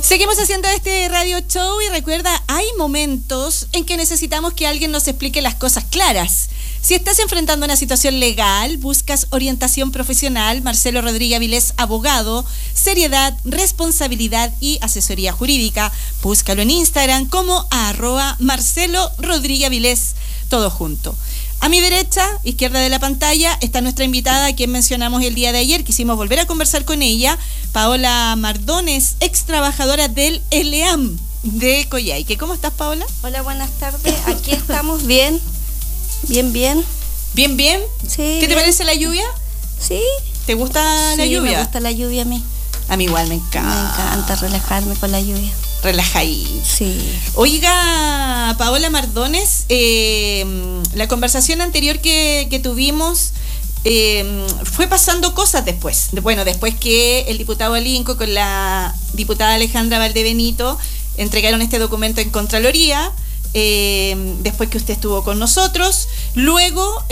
Seguimos haciendo este radio show y recuerda, hay momentos en que necesitamos que alguien nos explique las cosas claras. Si estás enfrentando una situación legal, buscas orientación profesional, Marcelo Rodríguez Avilés, abogado, seriedad, responsabilidad y asesoría jurídica. Búscalo en Instagram como @Marcelo Rodríguez Avilés, todo junto. A mi derecha, izquierda de la pantalla, está nuestra invitada, a quien mencionamos el día de ayer. Quisimos volver a conversar con ella, Paola Mardones, ex trabajadora del ELEAM de Coyhaique. ¿Cómo estás, Paola? Hola, buenas tardes. Aquí estamos bien. Bien. ¿Bien? Sí. ¿Qué te bien. parece la lluvia? Sí. ¿Te gusta la lluvia? Sí, me gusta la lluvia a mí. A mí igual me encanta. Me encanta relajarme con la lluvia. Relajadito. Sí. Oiga, Paola Mardones, la conversación anterior que tuvimos fue pasando cosas después. Bueno, después que el diputado Alinco con la diputada Alejandra Valdebenito entregaron este documento en Contraloría, después que usted estuvo con nosotros, luego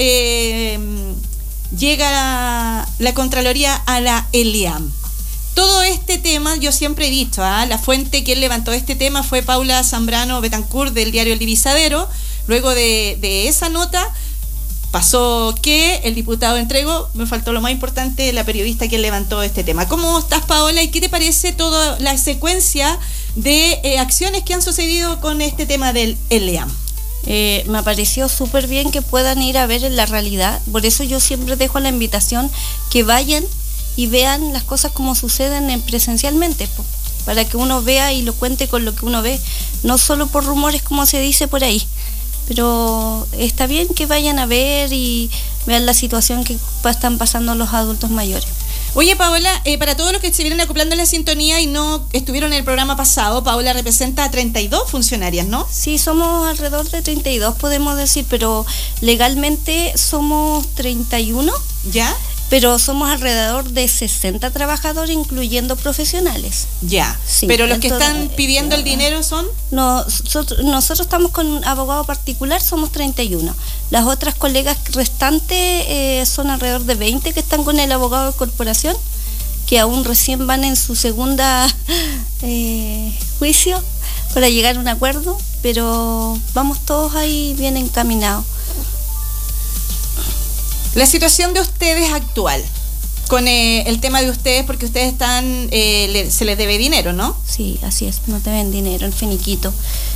llega la Contraloría a la ELEAM. Todo este tema, yo siempre he dicho, la fuente que levantó este tema fue Paula Zambrano Betancourt del diario El Divisadero. Luego de esa nota pasó que el diputado entregó, me faltó lo más importante, la periodista que levantó este tema. ¿Cómo estás, Paola? ¿Y qué te parece toda la secuencia de acciones que han sucedido con este tema del ELEAM? Me pareció súper bien que puedan ir a ver en la realidad. Por eso yo siempre dejo la invitación que vayan y vean las cosas como suceden presencialmente, para que uno vea y lo cuente con lo que uno ve, no solo por rumores como se dice por ahí. Pero está bien que vayan a ver y vean la situación que están pasando los adultos mayores. Oye, Paola, para todos los que se vienen acoplando en la sintonía y no estuvieron en el programa pasado, Paola representa a 32 funcionarias, ¿no? Sí, somos alrededor de 32, podemos decir, pero legalmente somos 31. ¿Ya? Pero somos alrededor de 60 trabajadores, incluyendo profesionales. Ya, sí, pero los que están pidiendo el dinero son... Nosotros estamos con un abogado particular, somos 31. Las otras colegas restantes son alrededor de 20 que están con el abogado de corporación, que aún recién van en su segunda juicio para llegar a un acuerdo, pero vamos todos ahí bien encaminados. La situación de ustedes actual, con el tema de ustedes, porque ustedes están, se les debe dinero, ¿no? Sí, así es, nos deben dinero, el finiquito,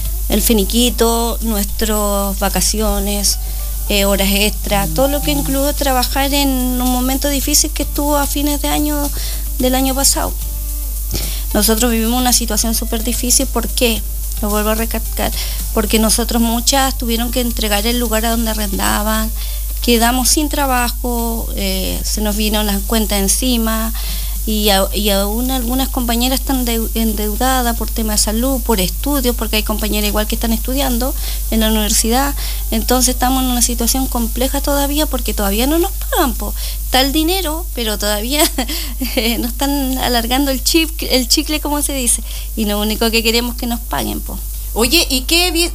nuestras vacaciones, horas extra, todo lo que incluye trabajar en un momento difícil que estuvo a fines de año del año pasado. Nosotros vivimos una situación súper difícil, ¿por qué? Lo vuelvo a recalcar, porque nosotros muchas tuvieron que entregar el lugar a donde arrendaban, quedamos sin trabajo, se nos vino las cuentas encima y aún algunas compañeras están endeudadas por temas de salud, por estudios, porque hay compañeras igual que están estudiando en la universidad. Entonces estamos en una situación compleja todavía porque todavía no nos pagan, está el dinero, pero todavía no están alargando el chicle, como se dice, y lo único que queremos es que nos paguen, Oye, ¿y qué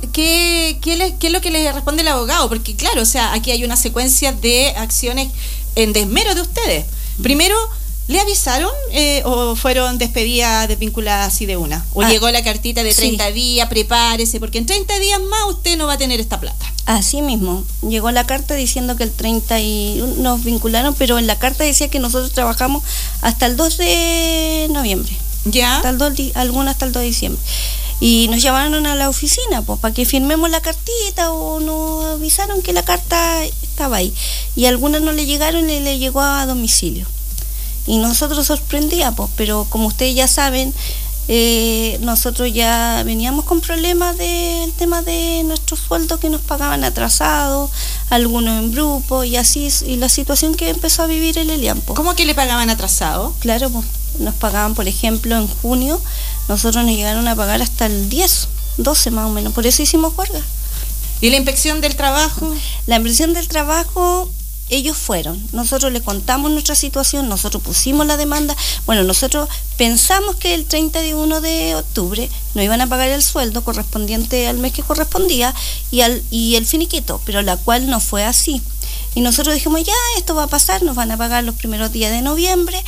es lo que le responde el abogado? Porque claro, o sea, aquí hay una secuencia de acciones en desmero de ustedes. Primero, ¿le avisaron o fueron despedidas, desvinculadas así de una? ¿O llegó la cartita de 30 días, prepárese, porque en 30 días más usted no va a tener esta plata? Así mismo, llegó la carta diciendo que el 31 nos vincularon, pero en la carta decía que nosotros trabajamos hasta el 2 de noviembre. ¿Ya? Algunas hasta el 2 de diciembre. Y nos llamaron a la oficina para que firmemos la cartita, o nos avisaron que la carta estaba ahí. Y algunas no le llegaron y le llegó a domicilio. Y nosotros sorprendía, pero como ustedes ya saben, nosotros ya veníamos con problemas del tema de nuestros sueldos que nos pagaban atrasados, algunos en grupo, y así, y la situación que empezó a vivir el ELEAM. ¿Cómo que le pagaban atrasado? Claro, nos pagaban, por ejemplo, en junio, nosotros nos llegaron a pagar hasta el 10, 12 más o menos, por eso hicimos huelga. ¿Y la inspección del trabajo? La inspección del trabajo, ellos fueron, nosotros les contamos nuestra situación, nosotros pusimos la demanda, bueno, nosotros pensamos que el 31 de octubre nos iban a pagar el sueldo correspondiente al mes que correspondía y el finiquito, pero la cual no fue así. Y nosotros dijimos, ya, esto va a pasar, nos van a pagar los primeros días de noviembre,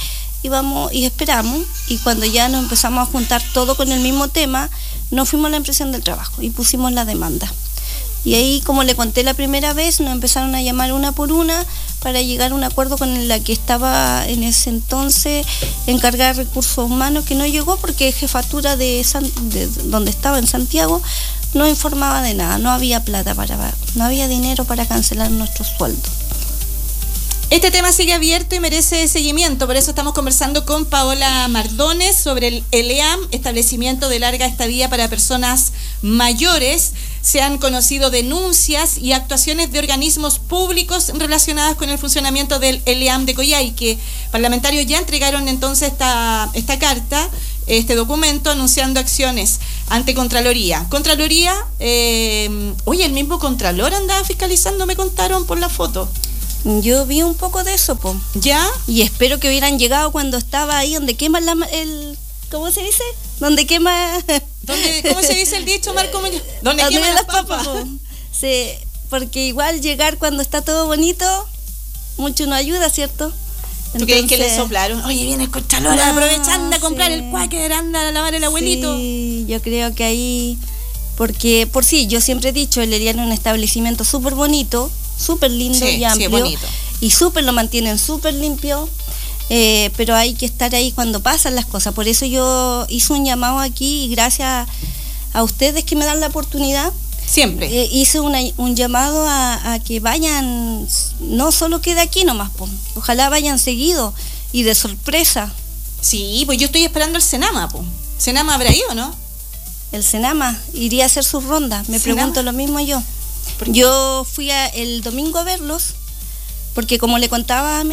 y esperamos, y cuando ya nos empezamos a juntar todo con el mismo tema, nos fuimos a la inspección del trabajo y pusimos la demanda. Y ahí, como le conté la primera vez, nos empezaron a llamar una por una para llegar a un acuerdo con la que estaba en ese entonces encargada de recursos humanos, que no llegó porque jefatura de donde estaba en Santiago no informaba de nada, no había plata no había dinero para cancelar nuestros sueldos. Este tema sigue abierto y merece seguimiento, por eso estamos conversando con Paola Mardones sobre el ELEAM, establecimiento de larga estadía para personas mayores. Se han conocido denuncias y actuaciones de organismos públicos relacionadas con el funcionamiento del ELEAM de Coyhaique. Parlamentarios ya entregaron entonces esta carta, este documento, anunciando acciones ante Contraloría. Contraloría, oye, el mismo Contralor andaba fiscalizando, me contaron por la foto. Yo vi un poco de eso, po. ¿Ya? Y espero que hubieran llegado cuando estaba ahí donde quema ¿cómo se dice? Donde quema... ¿Cómo se dice el dicho, Marco? Donde quema las papas. Sí, porque igual llegar cuando está todo bonito, mucho no ayuda, ¿cierto? ¿Tú crees que le soplaron? Oye, viene el Contralor, aprovechando a comprar el cuáquer, anda a lavar el abuelito. Sí, yo creo que ahí... Porque, yo siempre he dicho, el ELEAM es un establecimiento súper bonito, súper lindo y amplio, bonito. Y súper lo mantienen súper limpio, pero hay que estar ahí cuando pasan las cosas. Por eso yo hice un llamado aquí, y gracias a ustedes que me dan la oportunidad, siempre hice un llamado a que vayan, no solo quede aquí nomás, ojalá vayan seguido y de sorpresa. Sí, pues yo estoy esperando el Senama, ¿Senama habrá ido, no? El Senama iría a hacer sus rondas, me pregunto lo mismo yo. Yo fui el domingo a verlos, porque como le contaba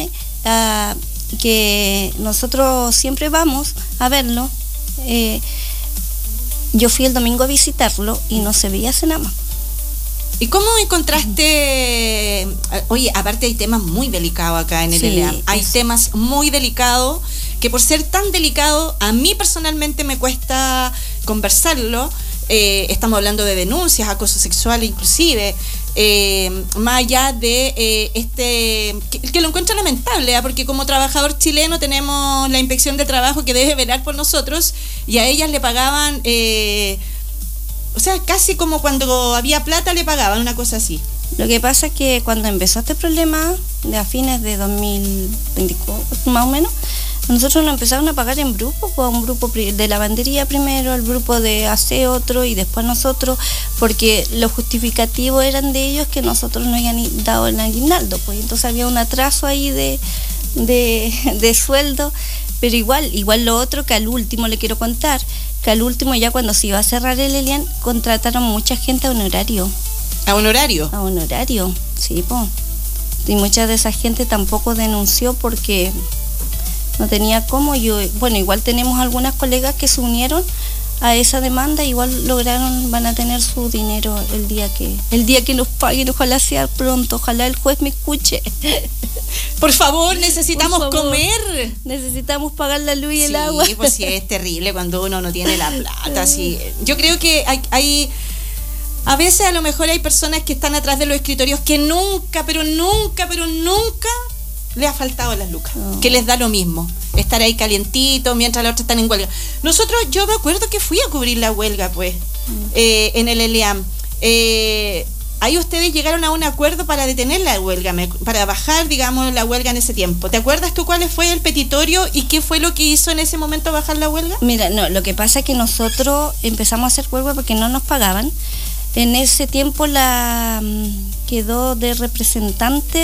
que nosotros siempre vamos a verlo, yo fui el domingo a visitarlo y no se veía Senama. ¿Y cómo encontraste? Oye, aparte hay temas muy delicados acá en el ELEAM. Hay temas muy delicados que, por ser tan delicados, a mí personalmente me cuesta conversarlo. Estamos hablando de denuncias, acoso sexual inclusive, más allá de que lo encuentro lamentable, porque como trabajador chileno tenemos la inspección de trabajo que debe velar por nosotros, y a ellas le pagaban, o sea, casi como cuando había plata le pagaban, una cosa así. Lo que pasa es que cuando empezó este problema, a fines de 2024, más o menos, nosotros nos empezaron a pagar en grupos, un grupo de lavandería primero, el grupo de aseo otro, y después nosotros, porque los justificativos eran de ellos que nosotros no habían dado el aguinaldo, pues entonces había un atraso ahí de sueldo, pero igual lo otro, que al último le quiero contar, que al último, ya cuando se iba a cerrar el ELEAM, contrataron mucha gente a honorario. ¿A honorario? A honorario, sí, pues. Y mucha de esa gente tampoco denunció porque no tenía cómo. Igual tenemos algunas colegas que se unieron a esa demanda, igual van a tener su dinero el día que nos paguen, ojalá sea pronto, ojalá el juez me escuche. Por favor, necesitamos comer. Necesitamos pagar la luz y el agua. Sí, pues sí, es terrible cuando uno no tiene la plata. Sí. Yo creo que hay a veces a lo mejor hay personas que están atrás de los escritorios que nunca le ha faltado las lucas, que les da lo mismo estar ahí calientito mientras los otros están en huelga. Yo me acuerdo que fui a cubrir la huelga, pues, en el ELEAM. Ahí ustedes llegaron a un acuerdo para detener la huelga, para bajar, digamos, la huelga en ese tiempo. ¿Te acuerdas tú cuál fue el petitorio y qué fue lo que hizo en ese momento bajar la huelga? Mira, no, lo que pasa es que nosotros empezamos a hacer huelga porque no nos pagaban. En ese tiempo quedó de representante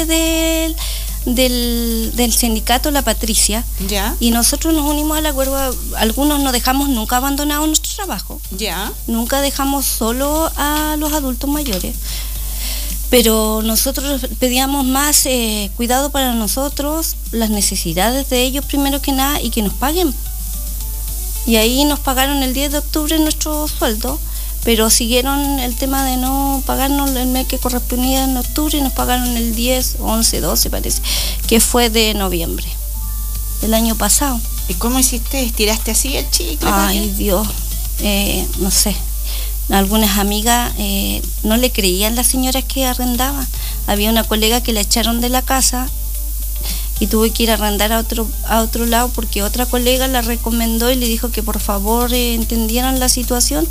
del sindicato la Patricia. Ya. Y nosotros nos unimos a la huelga. Algunos no dejamos nunca abandonado nuestro trabajo. Ya. Nunca dejamos solo a los adultos mayores. Pero nosotros pedíamos más cuidado para nosotros, las necesidades de ellos primero que nada, y que nos paguen. Y ahí nos pagaron el 10 de octubre nuestro sueldo, pero siguieron el tema de no pagarnos el mes que correspondía en octubre, y nos pagaron el 10, 11, 12 parece, que fue de noviembre del año pasado. ¿Y cómo hiciste? ¿Estiraste así el chicle? Ay, Dios, no sé. Algunas amigas no le creían las señoras que arrendaban. Había una colega que la echaron de la casa y tuve que ir a arrendar a otro lado porque otra colega la recomendó y le dijo que por favor entendieran la situación.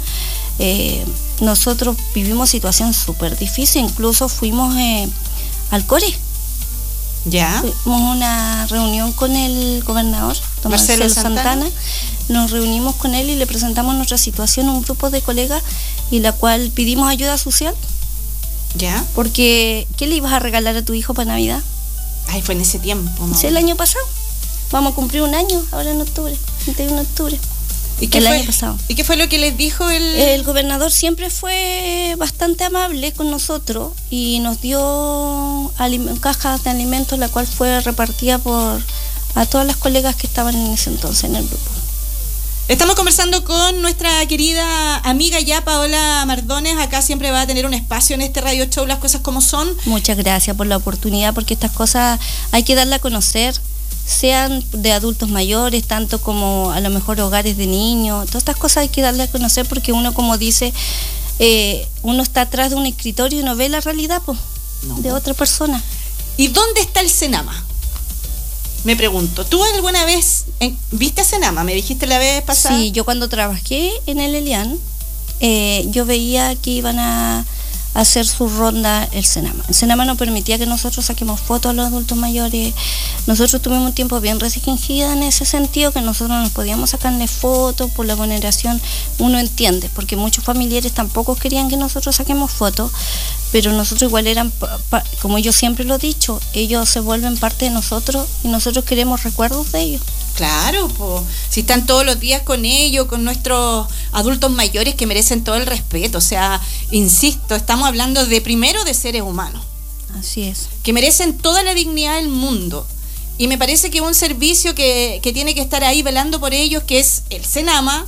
Nosotros vivimos situación súper difícil, incluso fuimos al Core. ¿Ya? Tuvimos una reunión con el gobernador, don Marcelo Santana. Nos reunimos con él y le presentamos nuestra situación a un grupo de colegas y la cual pedimos ayuda social. ¿Ya? Porque, ¿qué le ibas a regalar a tu hijo para Navidad? Ay, fue en ese tiempo. Sí, el año pasado. Vamos a cumplir un año, ahora en octubre, 31 de octubre. ¿Y qué año pasado? ¿Y qué fue lo que les dijo el gobernador? Siempre fue bastante amable con nosotros y nos dio cajas de alimentos, la cual fue repartida a todas las colegas que estaban en ese entonces en el grupo. Estamos conversando con nuestra querida amiga ya Paola Mardones. Acá siempre va a tener un espacio en este radio show, Las Cosas Como Son. Muchas gracias por la oportunidad, porque estas cosas hay que darlas a conocer, sean de adultos mayores, tanto como a lo mejor hogares de niños. Todas estas cosas hay que darle a conocer porque uno, como dice, uno está atrás de un escritorio y no ve la realidad de otra persona. ¿Y dónde está el Senama? Me pregunto, ¿tú alguna vez viste a Senama? Me dijiste la vez pasada. Sí, yo cuando trabajé en el Elian, yo veía que iban a hacer su ronda el Senama. El Senama no permitía que nosotros saquemos fotos a los adultos mayores. Nosotros tuvimos un tiempo bien restringido en ese sentido, que nosotros no podíamos sacarle fotos por la vulneración. Uno entiende, porque muchos familiares tampoco querían que nosotros saquemos fotos, pero nosotros igual eran, como yo siempre lo he dicho, ellos se vuelven parte de nosotros y nosotros queremos recuerdos de ellos. Claro, si están todos los días con ellos, con nuestros adultos mayores que merecen todo el respeto. O sea, insisto, estamos hablando primero de seres humanos. Así es. Que merecen toda la dignidad del mundo. Y me parece que un servicio que tiene que estar ahí velando por ellos, que es el Senama,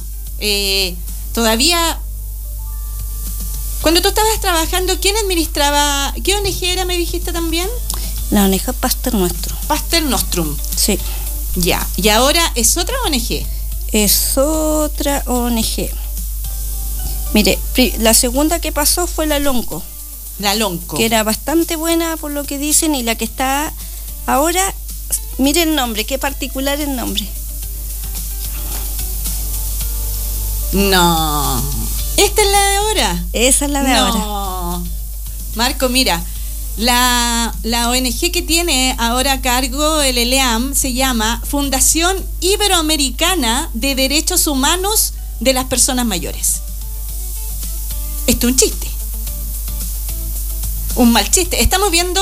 todavía... Cuando tú estabas trabajando, ¿quién administraba? ¿Qué ONG era, me dijiste también? La ONG Pater Nostrum. Pater Nostrum. Sí. Ya, y ahora es otra ONG. Es otra ONG. Mire, la segunda que pasó fue la Lonco. La Lonco. Que era bastante buena por lo que dicen, y la que está ahora, mire el nombre, qué particular el nombre. No. ¿Esta es la de ahora? Esa es la de ahora. No. Marco, mira. La ONG que tiene ahora a cargo el ELEAM se llama Fundación Iberoamericana de Derechos Humanos de las Personas Mayores. Esto es un chiste. Un mal chiste. Estamos viendo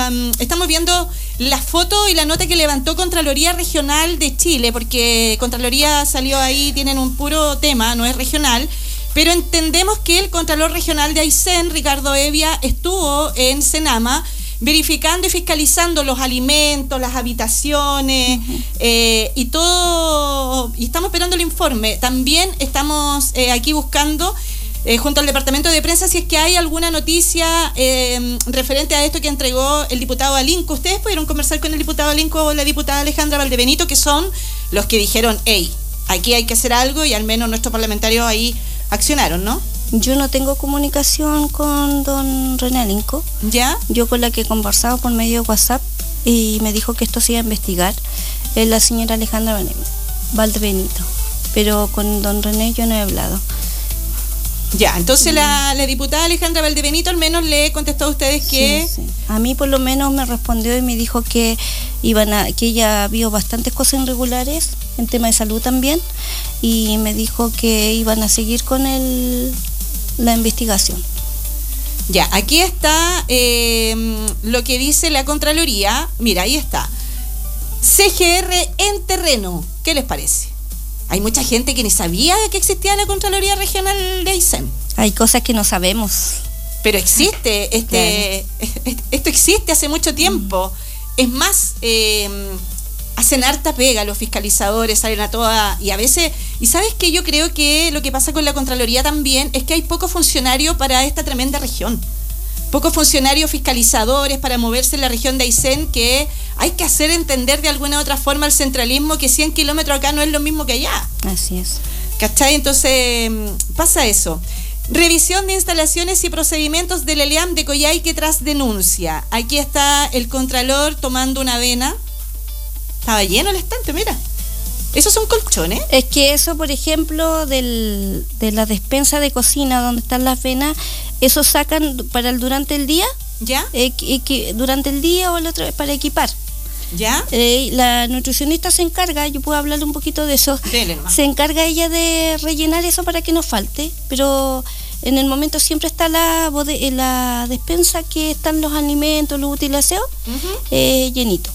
la foto y la nota que levantó Contraloría Regional de Chile, porque Contraloría salió ahí, tienen un puro tema, no es regional. Pero entendemos que el Contralor Regional de Aysén, Ricardo Evia, estuvo en Senama verificando y fiscalizando los alimentos, las habitaciones, y todo, y estamos esperando el informe. También estamos aquí buscando, junto al Departamento de Prensa, si es que hay alguna noticia referente a esto que entregó el diputado Alinco. Ustedes pudieron conversar con el diputado Alinco o la diputada Alejandra Valdebenito, que son los que dijeron, hey, aquí hay que hacer algo, y al menos nuestros parlamentarios ahí accionaron, ¿no? Yo no tengo comunicación con don René Alinco. ¿Ya? Yo con la que he conversado por medio de WhatsApp y me dijo que esto se iba a investigar es la señora Alejandra Valdebenito, pero con don René yo no he hablado. Ya, entonces la diputada Alejandra Valdebenito al menos le contestó a ustedes que... Sí. A mí por lo menos me respondió y me dijo que que ella vio bastantes cosas irregulares en tema de salud también, y me dijo que iban a seguir con la investigación. Ya, aquí está lo que dice la Contraloría. Mira, ahí está. CGR en terreno. ¿Qué les parece? Hay mucha gente que ni sabía que existía la Contraloría Regional de Aysén. Hay cosas que no sabemos. Pero existe, esto existe hace mucho tiempo. Es más, hacen harta pega los fiscalizadores, salen a toda, y a veces, y sabes que yo creo que lo que pasa con la Contraloría también es que hay pocos funcionarios para esta tremenda región. Pocos funcionarios fiscalizadores para moverse en la región de Aysén, que hay que hacer entender de alguna u otra forma al centralismo que 100 kilómetros acá no es lo mismo que allá. Así es. ¿Cachai? Entonces pasa eso. Revisión de instalaciones y procedimientos del ELEAM de Coyhaique tras denuncia. Aquí está el Contralor tomando una avena Estaba lleno el estante, mira. ¿Esos son colchones? Es que eso, por ejemplo, de la despensa de cocina donde están las venas, eso sacan durante el día. ¿Ya? Durante el día o la otra vez para equipar. ¿Ya? La nutricionista se encarga, yo puedo hablarle un poquito de eso. Se encarga ella de rellenar eso para que no falte, pero en el momento siempre está la despensa que están los alimentos, los útiles aseos, llenito.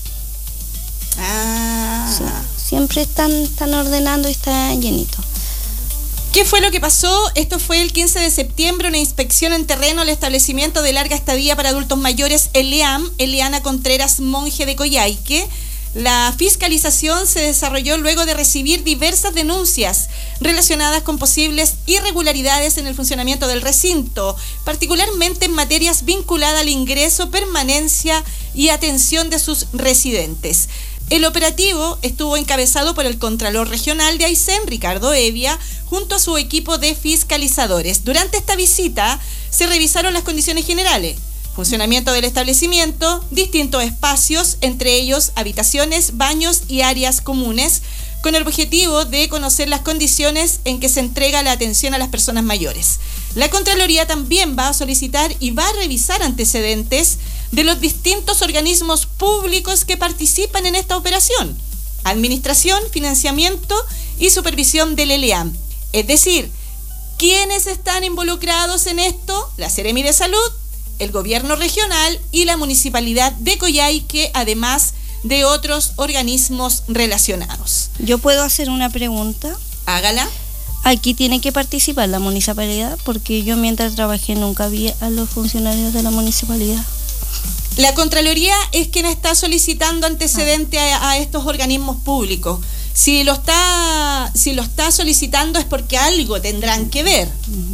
Sí, siempre están ordenando y está llenito. ¿Qué fue lo que pasó? Esto fue el 15 de septiembre, una inspección en terreno al establecimiento de larga estadía para adultos mayores ELEAM, Eliana Contreras Monje de Coyhaique. La fiscalización se desarrolló luego de recibir diversas denuncias relacionadas con posibles irregularidades en el funcionamiento del recinto, particularmente en materias vinculadas al ingreso, permanencia y atención de sus residentes. El operativo estuvo encabezado por el Contralor Regional de Aysén, Ricardo Evia, junto a su equipo de fiscalizadores. Durante esta visita se revisaron las condiciones generales, funcionamiento del establecimiento, distintos espacios, entre ellos habitaciones, baños y áreas comunes, con el objetivo de conocer las condiciones en que se entrega la atención a las personas mayores. La Contraloría también va a solicitar y va a revisar antecedentes de los distintos organismos públicos que participan en esta operación: administración, financiamiento y supervisión del ELEAM. Es decir, ¿quiénes están involucrados en esto? La Seremi de Salud, el gobierno regional y la municipalidad de Coyhaique, además de otros organismos relacionados. ¿Yo puedo hacer una pregunta? Hágala. Aquí tiene que participar la municipalidad, porque yo mientras trabajé nunca vi a los funcionarios de la municipalidad. La Contraloría es quien está solicitando antecedente a estos organismos públicos. Si lo está solicitando es porque algo tendrán que ver.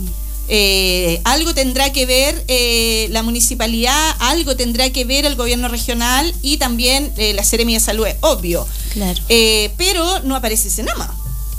Algo tendrá que ver la municipalidad, algo tendrá que ver el gobierno regional y también la Seremi de Salud, obvio. Claro. Pero no aparece Senama.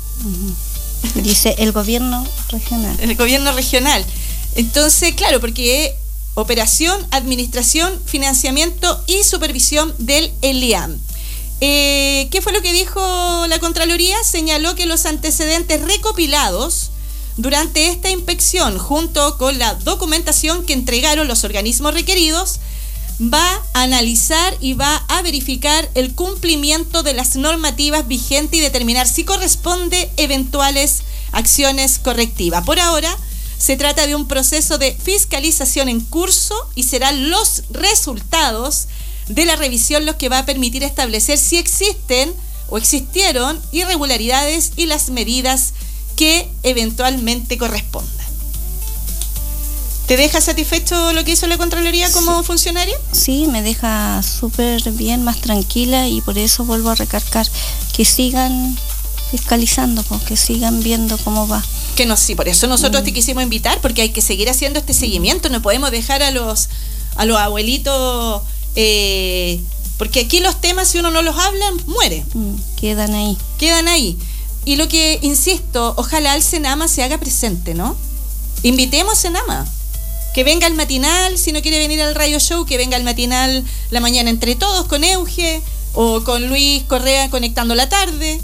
Dice el gobierno regional. El gobierno regional. Entonces, claro, porque operación, administración, financiamiento y supervisión del ELEAM. ¿Qué fue lo que dijo la Contraloría? Señaló que los antecedentes recopilados durante esta inspección, junto con la documentación que entregaron los organismos requeridos, va a analizar y va a verificar el cumplimiento de las normativas vigentes y determinar si corresponde eventuales acciones correctivas. Por ahora, se trata de un proceso de fiscalización en curso y serán los resultados de la revisión los que va a permitir establecer si existen o existieron irregularidades y las medidas que eventualmente correspondan. ¿Te deja satisfecho lo que hizo la Contraloría como funcionaria? Sí, me deja súper bien, más tranquila, y por eso vuelvo a recalcar que sigan fiscalizando, que sigan viendo cómo va. Que no, sí, por eso nosotros te quisimos invitar, porque hay que seguir haciendo este seguimiento, no podemos dejar a los abuelitos, porque aquí los temas, si uno no los habla, muere. Quedan ahí. Quedan ahí. Y lo que, insisto, ojalá el Senama se haga presente, ¿no? Invitemos a Senama. Que venga al matinal, si no quiere venir al radio show, que venga al matinal La Mañana Entre Todos con Euge o con Luis Correa Conectando la Tarde.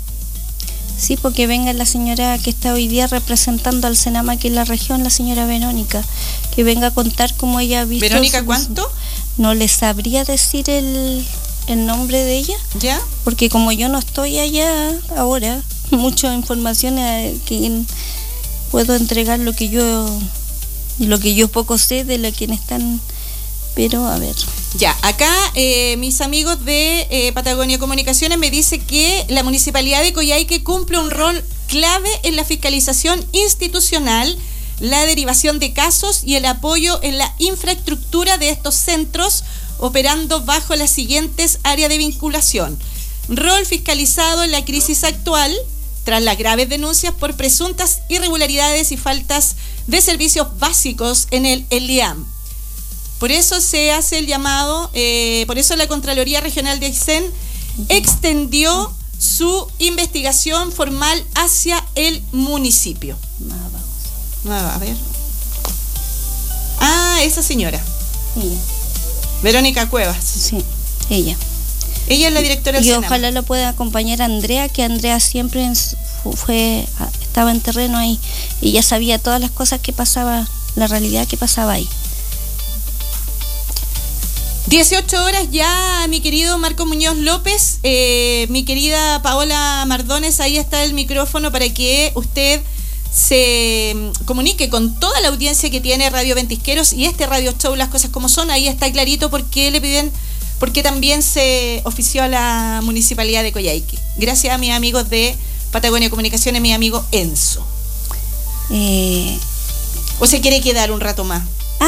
Sí, porque venga la señora que está hoy día representando al Senama aquí en la región, la señora Verónica, que venga a contar cómo ella ha visto... ¿Verónica cuánto? No le sabría decir el nombre de ella. ¿Ya? Porque como yo no estoy allá ahora, mucha información que puedo entregar lo que yo poco sé de quienes están, pero a ver. Ya, acá mis amigos de Patagonia Comunicaciones me dicen que la Municipalidad de Coyhaique cumple un rol clave en la fiscalización institucional, la derivación de casos y el apoyo en la infraestructura de estos centros, operando bajo las siguientes áreas de vinculación. Rol fiscalizado en la crisis actual, tras las graves denuncias por presuntas irregularidades y faltas de servicios básicos en el ELEAM. Por eso se hace el llamado, por eso la Contraloría Regional de Aysén extendió su investigación formal hacia el municipio. A ver. Esa señora. Ella. Verónica Cuevas. Sí, ella. Ella es la directora del Y Sename. ojalá lo pueda acompañar Andrea, que Andrea siempre estaba en terreno ahí y ya sabía todas las cosas que pasaba, la realidad que pasaba ahí. 18 horas ya, mi querido Marco Muñoz López, mi querida Paola Mardones, ahí está el micrófono para que usted se comunique con toda la audiencia que tiene Radio Ventisqueros y este Radio Show, Las Cosas Como Son. Ahí está clarito por qué le piden, porque también se ofició a la Municipalidad de Coyhaique. Gracias a mis amigos de Patagonia Comunicaciones, mi amigo Enzo. ¿O se quiere quedar un rato más?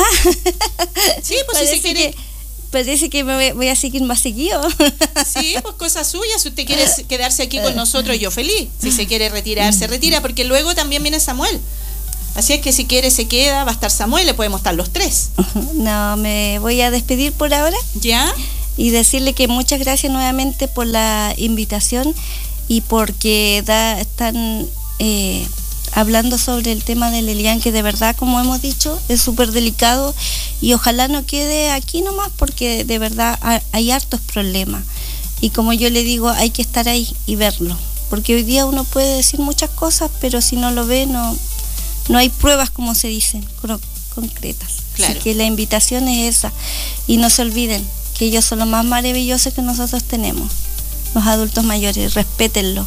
Sí, pues si se quiere... Parece que me voy a seguir más seguido. Sí, pues cosa suya. Si usted quiere quedarse aquí con nosotros, yo feliz. Si se quiere retirar, se retira, porque luego también viene Samuel. Así es que si quiere se queda, va a estar Samuel, le podemos estar los tres. No, me voy a despedir por ahora. ¿Ya? Y decirle que muchas gracias nuevamente por la invitación y porque están hablando sobre el tema del Elian, que de verdad, como hemos dicho, es súper delicado y ojalá no quede aquí nomás, porque de verdad hay hartos problemas. Y como yo le digo, hay que estar ahí y verlo, porque hoy día uno puede decir muchas cosas, pero si no lo ve, no hay pruebas, como se dicen, concretas. Claro. Así que la invitación es esa. Y no se olviden que ellos son los más maravillosos que nosotros tenemos, los adultos mayores, respétenlo.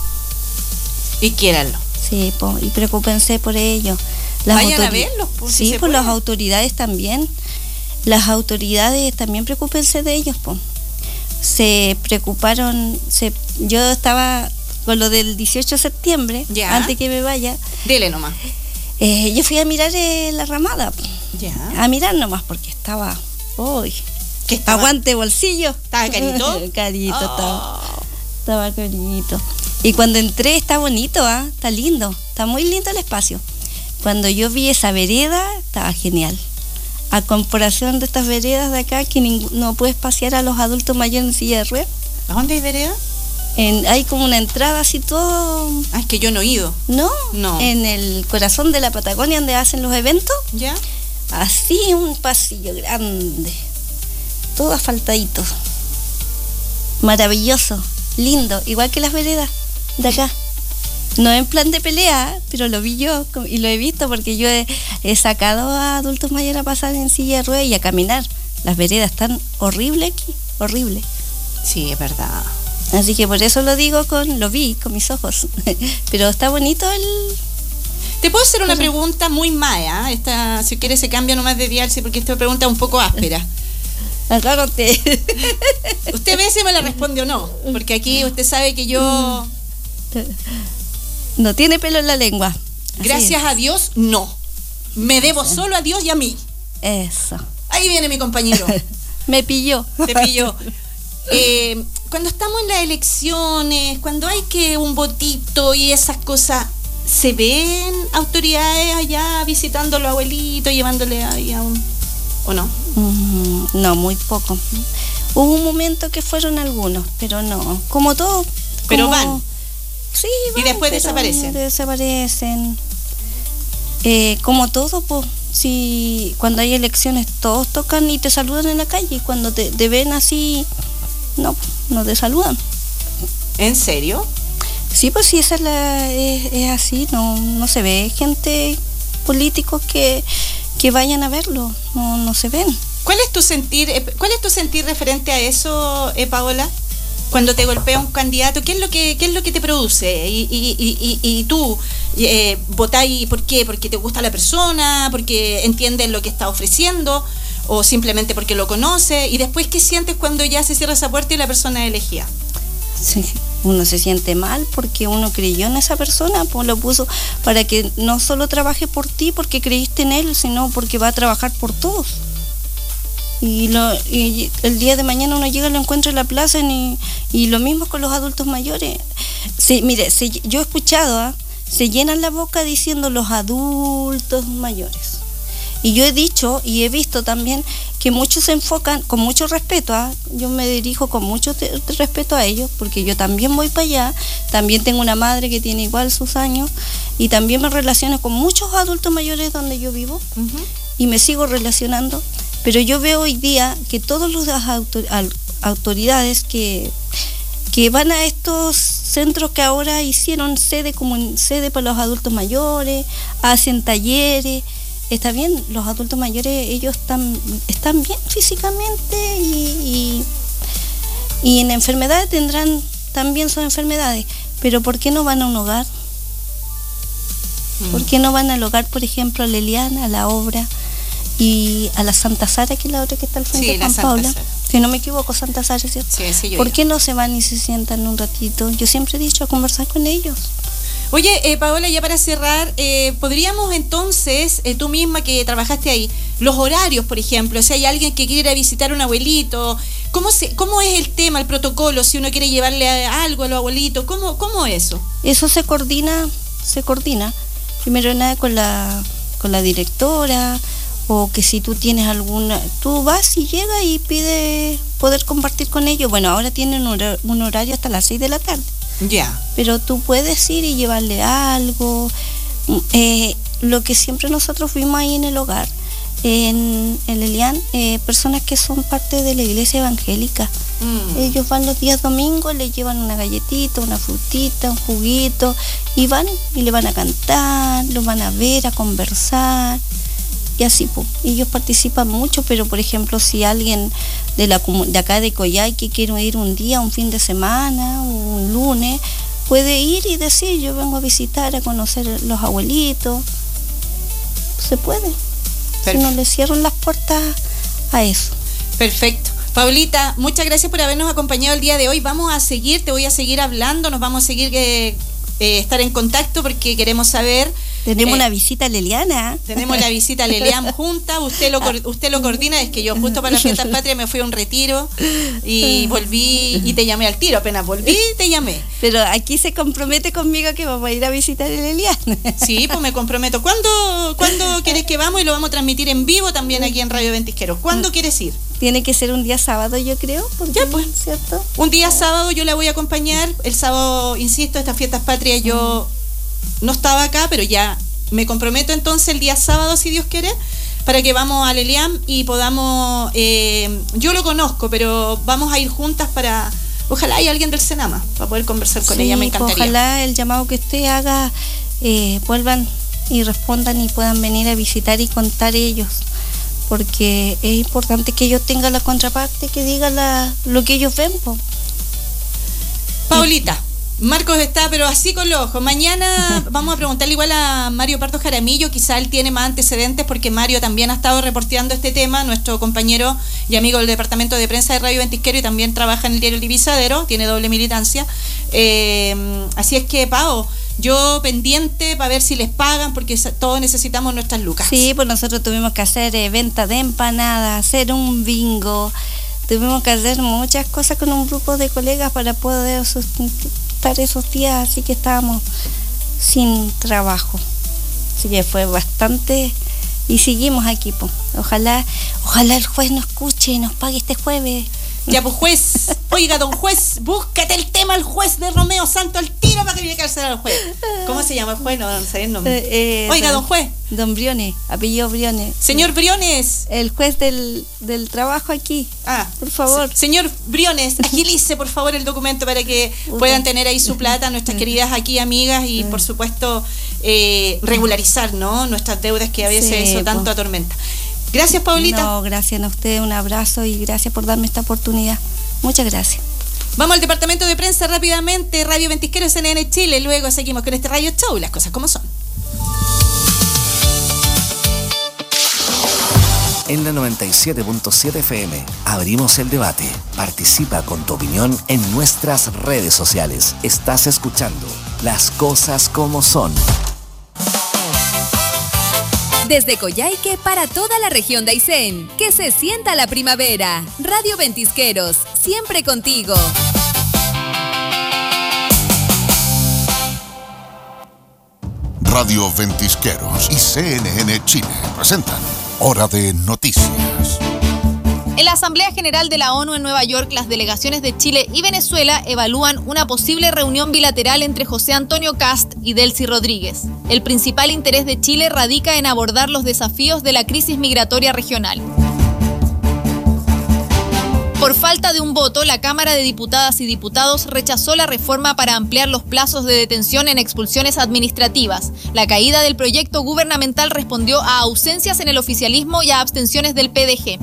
Y quiéranlo. Sí, y preocúpense por ellos. Vayan a verlos, pues. Sí, pues las autoridades también. Las autoridades también preocúpense de ellos, pues. Se preocuparon, yo estaba con lo del 18 de septiembre, ya. Antes que me vaya. Dele nomás. Yo fui a mirar la ramada, ya. A mirar nomás, porque estaba, ¿Qué estaba? Aguante bolsillo. ¿Estaba carito? Carito, estaba carito. Y cuando entré está bonito, está lindo, está muy lindo el espacio. Cuando yo vi esa vereda, estaba genial. A comparación de estas veredas de acá, que no puedes pasear a los adultos mayores en silla de ruedas. ¿A dónde hay vereda? Hay como una entrada así todo... Es que yo no he ido. No, no. En el corazón de la Patagonia, donde hacen los eventos. ¿Ya? Así, un pasillo grande, todo asfaltadito. Maravilloso, lindo, igual que las veredas de acá. No en plan de pelea, pero lo vi yo y lo he visto porque yo he sacado a adultos mayores a pasar en silla de ruedas y a caminar. Las veredas están horribles aquí, horrible. Sí, es verdad. Así que por eso lo digo, lo vi con mis ojos. Pero está bonito el... ¿Te puedo hacer una pregunta muy maya? Si quieres se cambia nomás de dial, porque esta pregunta es un poco áspera. Agárrate. Usted ve si me la responde o no, porque aquí usted sabe que yo... No tiene pelo en la lengua. Gracias a Dios, no. Me debo solo a Dios y a mí. Eso. Ahí viene mi compañero. Me pilló. Te pilló. Cuando estamos en las elecciones, cuando hay que un votito y esas cosas, ¿se ven autoridades allá visitando a los abuelitos, llevándole ahí a un... ¿O no? No, muy poco. Hubo un momento que fueron algunos, pero no. Como todo. Pero van. Sí, van, y después desaparecen. Desaparecen. Como todo, pues. Si cuando hay elecciones todos tocan y te saludan en la calle, y cuando te ven así, no te saludan. ¿En serio? Sí, pues sí, esa es así, no se ve gente, políticos que vayan a verlo, no se ven. ¿Cuál es tu sentir referente a eso, Paola? Cuando te golpea un candidato, ¿qué es lo que te produce? Y tú votáis, ¿por qué? ¿Porque te gusta la persona? ¿Porque entiendes lo que está ofreciendo? ¿O simplemente porque lo conoces? Y después, ¿qué sientes cuando ya se cierra esa puerta y la persona es elegida? Sí, uno se siente mal porque uno creyó en esa persona, pues lo puso para que no solo trabaje por ti porque creíste en él, sino porque va a trabajar por todos. Y el día de mañana uno llega y lo encuentra en la plaza y lo mismo con los adultos mayores. Sí, mire, yo he escuchado, se llenan la boca diciendo los adultos mayores. Y yo he dicho y he visto también que muchos se enfocan con mucho respeto, yo me dirijo con mucho respeto a ellos, porque yo también voy para allá, también tengo una madre que tiene igual sus años y también me relaciono con muchos adultos mayores donde yo vivo. Y me sigo relacionando, pero yo veo hoy día que todos los autoridades que van a estos centros que ahora hicieron sede como sede para los adultos mayores, hacen talleres. Está bien, los adultos mayores ellos están bien físicamente y en enfermedades tendrán también sus enfermedades, pero ¿por qué no van a un hogar? ¿Por qué no van al hogar, por ejemplo, a Leliana, a la obra y a la Santa Sara, que es la otra que está al frente de Juan Paula? Si no me equivoco, Santa Sara, ¿cierto? Sí, ¿Por qué no se van y se sientan un ratito? Yo siempre he dicho a conversar con ellos. Oye, Paola, ya para cerrar, podríamos entonces, tú misma que trabajaste ahí, los horarios, por ejemplo, si hay alguien que quiere ir a visitar a un abuelito, ¿cómo es el tema, el protocolo, si uno quiere llevarle algo a los abuelitos? ¿Cómo es eso? Eso se coordina, primero nada con la directora, o que si tú tienes tú vas y llegas y pides poder compartir con ellos. Bueno, ahora tienen un horario hasta las 6 de la tarde. Ya. Pero tú puedes ir y llevarle algo. Lo que siempre nosotros vimos ahí en el hogar, en Lelian, personas que son parte de la iglesia evangélica. Ellos van los días domingos, les llevan una galletita, una frutita, un juguito, y van y le van a cantar, los van a ver, a conversar. Y así, pues, ellos participan mucho, pero por ejemplo, si alguien de acá de Coyhaique quiere ir un día, un fin de semana, un lunes, puede ir y decir, yo vengo a visitar, a conocer los abuelitos. Se puede. Si no le cierran las puertas a eso. Perfecto. Paulita, muchas gracias por habernos acompañado el día de hoy. Vamos a seguir, te voy a seguir hablando, nos vamos a seguir estar en contacto porque queremos saber. Tenemos una visita a Leliana. Tenemos la visita a Leliana junta, usted lo coordina, es que yo justo para las fiestas patrias me fui a un retiro y volví y te llamé al tiro, apenas volví te llamé. Pero aquí se compromete conmigo que vamos a ir a visitar a Leliana. Sí, pues me comprometo. ¿Cuándo quieres que vamos? Y lo vamos a transmitir en vivo también aquí en Radio Ventisqueros. ¿Cuándo quieres ir? Tiene que ser un día sábado, yo creo. Ya, pues. ¿Cierto? Un día sábado yo la voy a acompañar. El sábado, insisto, estas fiestas patrias yo no estaba acá, pero ya me comprometo entonces el día sábado, si Dios quiere, para que vamos a Lelian y podamos, yo lo conozco, pero vamos a ir juntas para, ojalá haya alguien del Senama, para poder conversar con ella, me encantaría. Ojalá el llamado que usted haga, vuelvan y respondan y puedan venir a visitar y contar ellos, porque es importante que ellos tengan la contraparte, que diga lo que ellos ven. Paulita, Marcos está pero así con los ojos. Mañana vamos a preguntarle igual a Mario Pardo Jaramillo, quizá él tiene más antecedentes porque Mario también ha estado reporteando este tema, nuestro compañero y amigo del departamento de prensa de Radio Ventisquero y también trabaja en el diario El Divisadero, tiene doble militancia. Así es que, Pao, yo pendiente para ver si les pagan porque todos necesitamos nuestras lucas. Sí, pues nosotros tuvimos que hacer venta de empanadas, hacer un bingo, tuvimos que hacer muchas cosas con un grupo de colegas para poder sustentar esos días, así que estábamos sin trabajo. Así que fue bastante y seguimos aquí, pues. Ojalá el juez nos escuche y nos pague este jueves. Ya, pues, juez, oiga, don juez, búscate el tema al juez de Romeo Santo al tiro para que viene a cárcel al juez. ¿Cómo se llama el juez? No sé el nombre. Oiga, don juez. Don Briones, apellido Briones. Señor Briones. El juez del trabajo aquí. Por favor. Señor Briones, agilice por favor el documento para que puedan tener ahí su plata, nuestras queridas aquí amigas y por supuesto regularizar, ¿no? Nuestras deudas que a veces eso tanto atormenta. Gracias, Paulita. No, gracias a usted, un abrazo y gracias por darme esta oportunidad. Muchas gracias. Vamos al departamento de prensa rápidamente, Radio Ventisquero, CNN Chile, luego seguimos con este Radio Show, las cosas como son. En la 97.7 FM abrimos el debate. Participa con tu opinión en nuestras redes sociales. Estás escuchando Las Cosas Como Son. Desde Coyhaique para toda la región de Aysén, que se sienta la primavera. Radio Ventisqueros, siempre contigo. Radio Ventisqueros y CNN Chile presentan Hora de Noticias. En la Asamblea General de la ONU en Nueva York, las delegaciones de Chile y Venezuela evalúan una posible reunión bilateral entre José Antonio Kast y Delcy Rodríguez. El principal interés de Chile radica en abordar los desafíos de la crisis migratoria regional. Por falta de un voto, la Cámara de Diputadas y Diputados rechazó la reforma para ampliar los plazos de detención en expulsiones administrativas. La caída del proyecto gubernamental respondió a ausencias en el oficialismo y a abstenciones del PDG.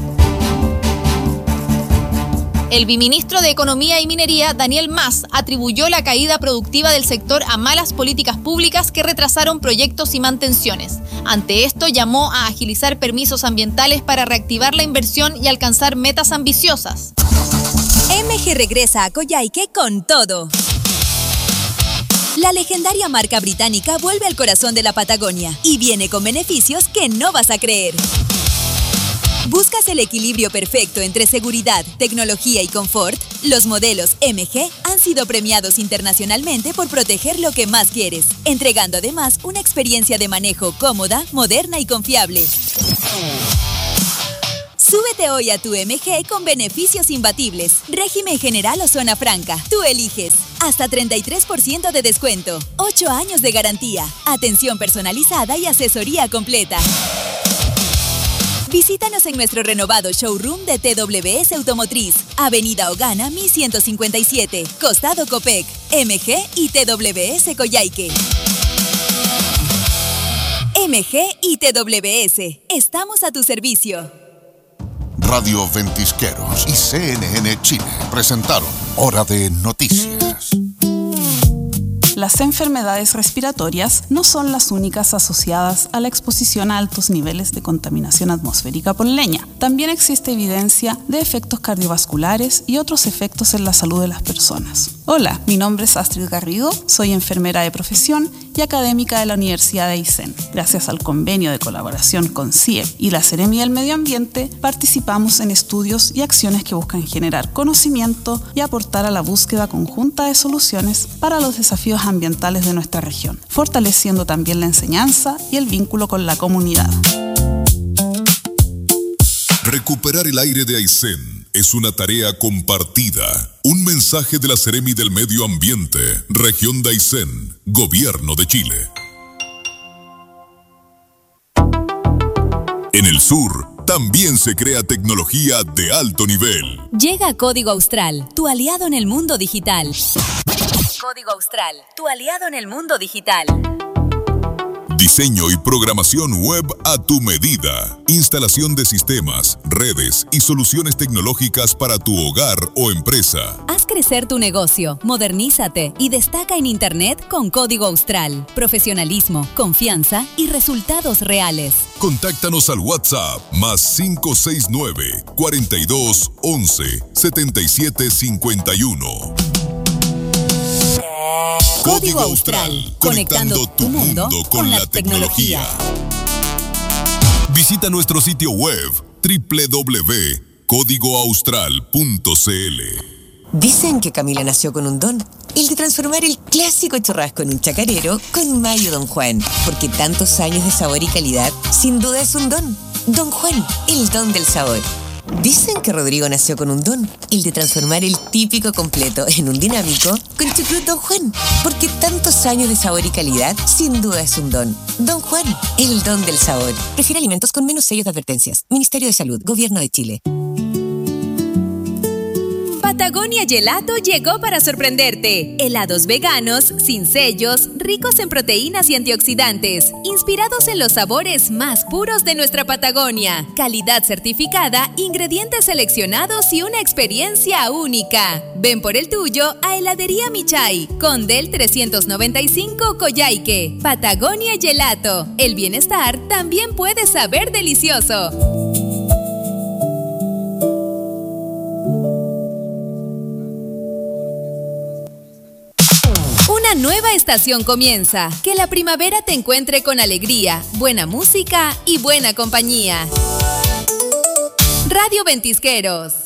El viceministro de Economía y Minería, Daniel Mas, atribuyó la caída productiva del sector a malas políticas públicas que retrasaron proyectos y mantenciones. Ante esto, llamó a agilizar permisos ambientales para reactivar la inversión y alcanzar metas ambiciosas. MG regresa a Coyhaique con todo. La legendaria marca británica vuelve al corazón de la Patagonia y viene con beneficios que no vas a creer. ¿Buscas el equilibrio perfecto entre seguridad, tecnología y confort? Los modelos MG han sido premiados internacionalmente por proteger lo que más quieres, entregando además una experiencia de manejo cómoda, moderna y confiable. Súbete hoy a tu MG con beneficios imbatibles. Régimen general o zona franca. Tú eliges. Hasta 33% de descuento. 8 años de garantía. Atención personalizada y asesoría completa. Visítanos en nuestro renovado showroom de TWS Automotriz, Avenida Ogana 1157, Costado Copec, MG y TWS Coyhaique. MG y TWS, estamos a tu servicio. Radio Ventisqueros y CNN Chile presentaron Hora de Noticias. Las enfermedades respiratorias no son las únicas asociadas a la exposición a altos niveles de contaminación atmosférica por leña. También existe evidencia de efectos cardiovasculares y otros efectos en la salud de las personas. Hola, mi nombre es Astrid Garrido, soy enfermera de profesión y académica de la Universidad de Aysén. Gracias al convenio de colaboración con CIEP y la Seremi del Medio Ambiente, participamos en estudios y acciones que buscan generar conocimiento y aportar a la búsqueda conjunta de soluciones para los desafíos ambientales de nuestra región, fortaleciendo también la enseñanza y el vínculo con la comunidad. Recuperar el aire de Aysén es una tarea compartida. Un mensaje de la Seremi del Medio Ambiente, Región de Aysén, Gobierno de Chile. En el sur, también se crea tecnología de alto nivel. Llega Código Austral, tu aliado en el mundo digital. Código Austral, tu aliado en el mundo digital. Diseño y programación web a tu medida. Instalación de sistemas, redes y soluciones tecnológicas para tu hogar o empresa. Haz crecer tu negocio, modernízate y destaca en Internet con Código Austral. Profesionalismo, confianza y resultados reales. Contáctanos al WhatsApp +569 42 11 77 51. Código Austral, conectando tu mundo con la tecnología. Visita nuestro sitio web www.códigoaustral.cl. Dicen que Camila nació con un don, el de transformar el clásico churrasco en un chacarero con mayo Don Juan, porque tantos años de sabor y calidad, sin duda es un don. Don Juan, el don del sabor. Dicen que Rodrigo nació con un don, el de transformar el típico completo en un dinámico con Chucrut Don Juan, porque tantos años de sabor y calidad, sin duda es un don. Don Juan, el don del sabor. Prefiere alimentos con menos sellos de advertencias. Ministerio de Salud, Gobierno de Chile. Patagonia Gelato llegó para sorprenderte. Helados veganos, sin sellos, ricos en proteínas y antioxidantes, inspirados en los sabores más puros de nuestra Patagonia. Calidad certificada, ingredientes seleccionados y una experiencia única. Ven por el tuyo a Heladería Michay, Condel 395 Coyhaique. Patagonia Gelato. El bienestar también puede saber delicioso. Una nueva estación comienza. Que la primavera te encuentre con alegría, buena música y buena compañía. Radio Ventisqueros.